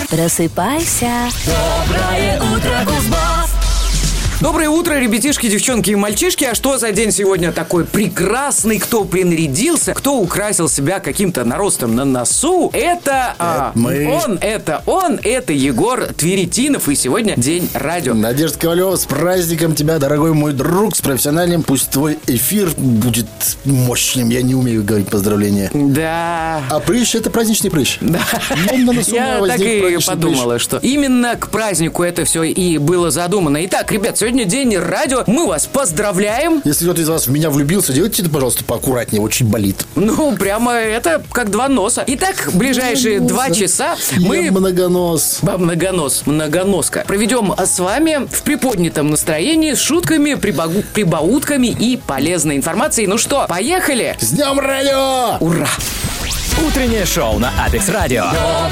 Просыпайся. Доброе утро, Кузбасс! Доброе утро, ребятишки, девчонки и мальчишки. А что за день сегодня такой прекрасный? Кто принарядился? Кто украсил себя каким-то наростом на носу? Это это Егор Тверетинов. И сегодня день радио. Надежда Ковалева, с праздником тебя, дорогой мой друг, с профессиональным. Пусть твой эфир будет мощным. Я не умею говорить поздравления. Да. А прыщ — это праздничный прыщ. Да. Я так и подумала, что именно к празднику это все и было задумано. Итак, ребят, сегодня день радио. Мы вас поздравляем. Если кто-то из вас в меня влюбился, делайте это, пожалуйста, поаккуратнее. Очень болит. Ну, прямо это как два носа. Итак, ближайшие 2 часа мы... Многонос. Многоноска. Проведем с вами в приподнятом настроении с шутками, прибаутками и полезной информацией. Ну что, поехали? С днем радио! Ура! Утреннее шоу на Апекс Радио.